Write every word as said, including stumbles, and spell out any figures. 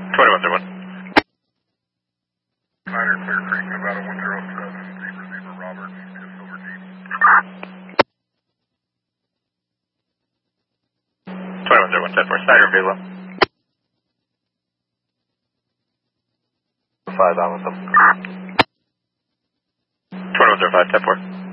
twenty-one zero one. Snyder, Clear Creek, Nevada one zero seven, Zebra Zebra Robert, just over Jeep. twenty-one zero one, ten four, Snyder and Bigelow. five, I'm with them. twenty-one zero five, ten four.